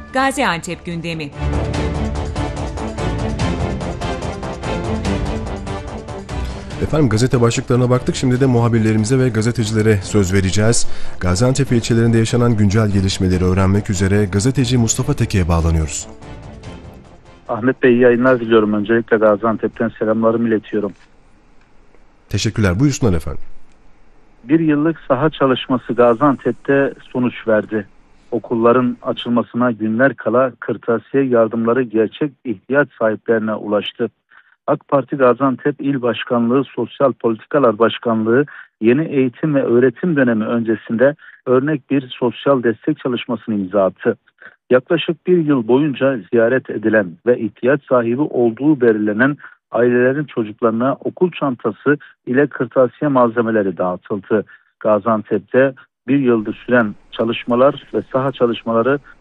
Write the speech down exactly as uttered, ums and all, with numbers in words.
Gaziantep gündemi. Efendim gazete başlıklarına baktık. Şimdi de muhabirlerimize ve gazetecilere söz vereceğiz. Gaziantep ilçelerinde yaşanan güncel gelişmeleri öğrenmek üzere gazeteci Mustafa Teke'ye bağlanıyoruz. Ahmet Bey, iyi yayınlar diliyorum. Öncelikle Gaziantep'ten selamlarımı iletiyorum. Teşekkürler. Buyursunlar efendim. Bir yıllık saha çalışması Gaziantep'te sonuç verdi. Okulların açılmasına günler kala kırtasiye yardımları gerçek ihtiyaç sahiplerine ulaştı. AK Parti Gaziantep İl Başkanlığı Sosyal Politikalar Başkanlığı yeni eğitim ve öğretim dönemi öncesinde örnek bir sosyal destek çalışmasını imza attı. Yaklaşık bir yıl boyunca ziyaret edilen ve ihtiyaç sahibi olduğu belirlenen ailelerin çocuklarına okul çantası ile kırtasiye malzemeleri dağıtıldı. Gaziantep'te bir yıldır süren çalışmalar ve saha çalışmaları